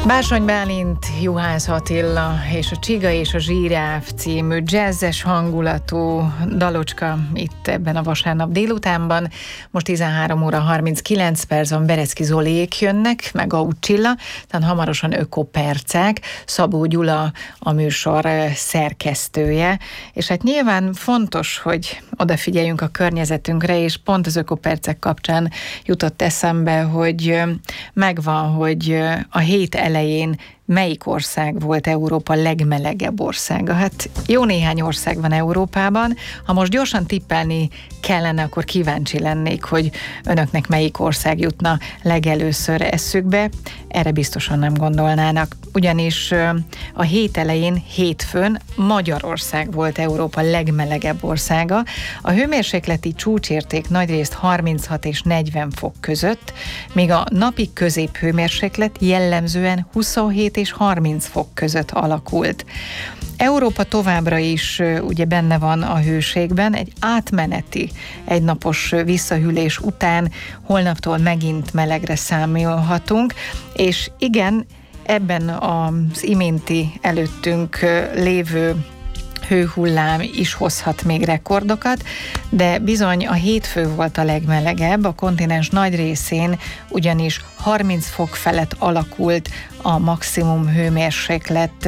Bársony Bálint, Juhász Attila és a Csiga és a Zsiráf című jazzes hangulatú dalocska itt ebben a vasárnap délutánban. Most 13 óra 39 percon Berecki Zoliék jönnek, meg Auth Csilla, tehát hamarosan ökopercek, Szabó Gyula a műsor szerkesztője, és hát nyilván fontos, hogy odafigyeljünk a környezetünkre, és pont az ökopercek kapcsán jutott eszembe, hogy megvan, hogy a hét elején melyik ország volt Európa legmelegebb országa? Hát jó néhány ország van Európában. Ha most gyorsan tippelni kellene, akkor kíváncsi lennék, hogy önöknek melyik ország jutna legelőször eszükbe. Erre biztosan nem gondolnának. Ugyanis a hét elején, hétfőn Magyarország volt Európa legmelegebb országa. A hőmérsékleti csúcsérték nagyrészt 36 és 40 fok között, míg a napi középhőmérséklet jellemzően 27 és 30 fok között alakult. Európa továbbra is ugye benne van a hőségben, egy átmeneti egynapos visszahűlés után holnaptól megint melegre számolhatunk, és igen, ebben az iménti előttünk lévő hőhullám is hozhat még rekordokat, de bizony a hétfő volt a legmelegebb, a kontinens nagy részén ugyanis 30 fok felett alakult a maximum hőmérséklet,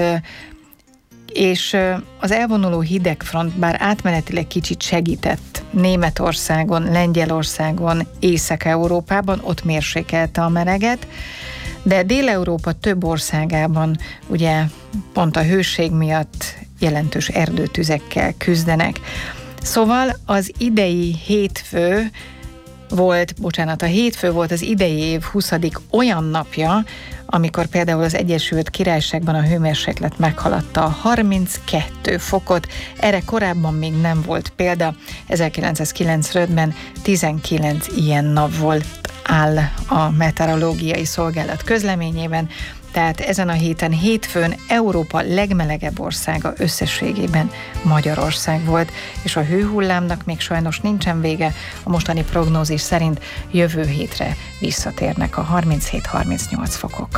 és az elvonuló hidegfront bár átmenetileg kicsit segített Németországon, Lengyelországon, Észak-Európában, ott mérsékelte a meleget, de Dél-Európa több országában ugye pont a hőség miatt jelentős erdőtüzekkel küzdenek. Szóval az idei hétfő volt az idei év 20. olyan napja, amikor például az Egyesült Királyságban a hőmérséklet meghaladta a 32 fokot. Erre korábban még nem volt példa. 1995-ben 19 ilyen nap volt, áll a meteorológiai szolgálat közleményében. Tehát ezen a héten, hétfőn Európa legmelegebb országa összességében Magyarország volt, és a hőhullámnak még sajnos nincsen vége. A mostani prognózis szerint jövő hétre visszatérnek a 37-38 fokok.